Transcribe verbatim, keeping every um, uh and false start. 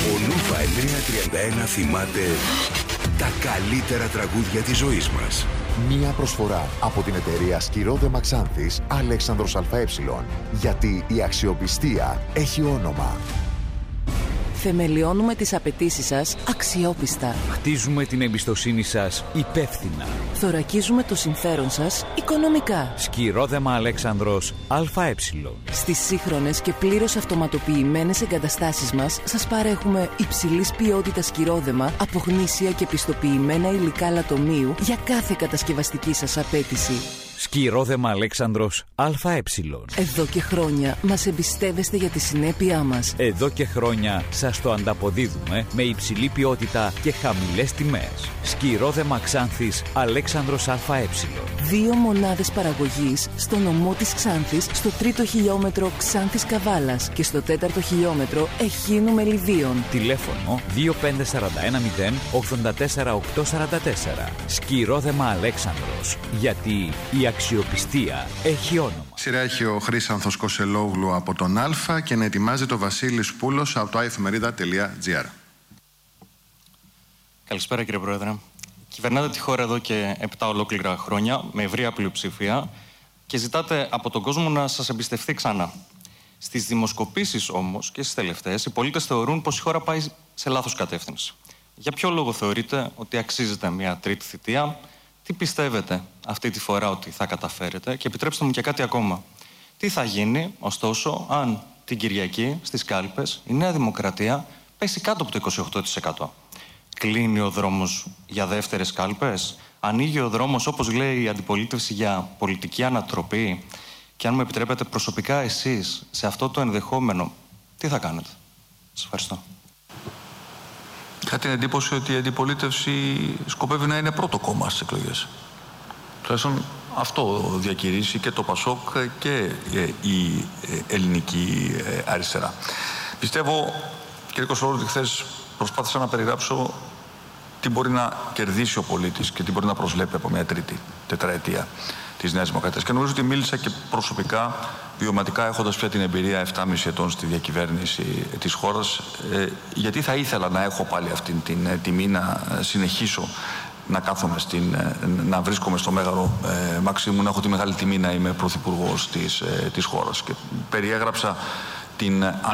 Ο Νούβα εννιακόσια τριάντα ένα θυμάται τα καλύτερα τραγούδια της ζωής μας. Μία προσφορά από την εταιρεία Σκυρόδεμα Ξάνθης Αλέξανδρος ΑΕ. Γιατί η αξιοπιστία έχει όνομα. Θεμελιώνουμε τις απαιτήσεις σας αξιόπιστα. Χτίζουμε την εμπιστοσύνη σας υπεύθυνα. Θωρακίζουμε το συμφέρον σας οικονομικά. Σκυρόδεμα Αλέξανδρος ΑΕ. Στις σύγχρονες και πλήρως αυτοματοποιημένες εγκαταστάσεις μας σας παρέχουμε υψηλής ποιότητας σκυρόδεμα από γνήσια και πιστοποιημένα υλικά λατομείου για κάθε κατασκευαστική σας απέτηση. Σκυρόδεμα Αλέξανδρος ΑΕ. Εδώ και χρόνια μας εμπιστεύεστε για τη συνέπειά μας. Εδώ και χρόνια σας το ανταποδίδουμε με υψηλή ποιότητα και χαμηλές τιμές. Σκυρόδεμα Ξάνθης Αλέξανδρος ΑΕ. Δύο μονάδες παραγωγής στο νομό της Ξάνθης, στο τρίτο χιλιόμετρο Ξάνθης Καβάλας και στο τέταρτο χιλιόμετρο Εχίνου Μελιδίων. Τηλέφωνο δύο πέντε τέσσερα ένα μηδέν ογδόντα τέσσερα οκτακόσια σαράντα τέσσερα. Σκυρόδεμα Αλέξανδρος. Γιατί η αξιοπιστία έχει όνομα. Σειρά έχει ο Χρήσανθος Κοσελόγλου από τον Α και να ετοιμάζει το Βασίλης Πούλος από το άεφημερίδα τελεία τζι άρ. Καλησπέρα κύριε Πρόεδρε. Κυβερνάτε τη χώρα εδώ και επτά ολόκληρα χρόνια με ευρεία πλειοψηφία και ζητάτε από τον κόσμο να σας εμπιστευτεί ξανά. Στις δημοσκοπήσεις όμως και στις τελευταίες οι πολίτες θεωρούν πως η χώρα πάει σε λάθος κατεύθυνση. Για ποιο λόγο θεωρείτε ότι αξίζεται μια τρίτη θητεία? Τι πιστεύετε αυτή τη φορά ότι θα καταφέρετε? Και επιτρέψτε μου και κάτι ακόμα. Τι θα γίνει, ωστόσο, αν την Κυριακή στις κάλπες η Νέα Δημοκρατία πέσει κάτω από το είκοσι οκτώ τοις εκατό? Κλείνει ο δρόμος για δεύτερες κάλπες? Ανοίγει ο δρόμος, όπως λέει η αντιπολίτευση, για πολιτική ανατροπή? Και αν μου επιτρέπετε προσωπικά εσείς σε αυτό το ενδεχόμενο, τι θα κάνετε? Σας ευχαριστώ. Είχα την εντύπωση ότι η αντιπολίτευση σκοπεύει να είναι πρώτο κόμμα στις εκλογές. Τουλάχιστον αυτό διακηρύσει και το Πασόκ και η ελληνική αριστερά. Πιστεύω, κύριε Κοσολόγλου, ότι χθες προσπάθησα να περιγράψω τι μπορεί να κερδίσει ο πολίτης και τι μπορεί να προσλέπει από μια τρίτη τετραετία της Νέας Δημοκρατίας. Και νομίζω ότι μίλησα και προσωπικά, βιωματικά, έχοντας πια την εμπειρία επτάμισι ετών στη διακυβέρνηση της χώρας, ε, γιατί θα ήθελα να έχω πάλι αυτή την ε, τιμή να συνεχίσω να κάθομαι στην, ε, να βρίσκομαι στο Μέγαρο ε, Μαξίμου, να έχω τη μεγάλη τιμή να είμαι πρωθυπουργός της, ε, της χώρας. Και περιέγραψα την